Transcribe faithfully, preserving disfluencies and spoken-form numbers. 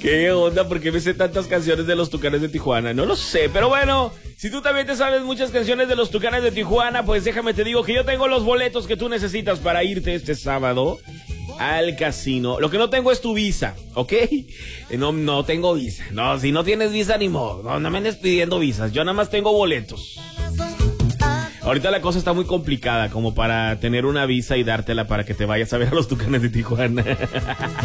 ¿Qué onda? ¿Por qué me sé tantas canciones de los Tucanes de Tijuana? No lo sé, pero bueno, si tú también te sabes muchas canciones de los Tucanes de Tijuana, pues déjame te digo que yo tengo los boletos que tú necesitas para irte este sábado al casino. Lo que no tengo es tu visa, ¿ok? No, no tengo visa. No, si no tienes visa ni modo. No, no me andes pidiendo visas. Yo nada más tengo boletos. Ahorita la cosa está muy complicada como para tener una visa y dártela para que te vayas a ver a los Tucanes de Tijuana.